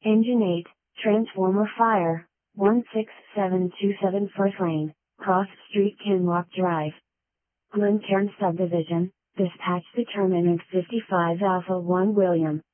Engine 8, Transformer Fire, 16727 First Lane, Cross Street Kinloch Drive. Glencairn Subdivision, Dispatch Determinant 55 Alpha 1 William.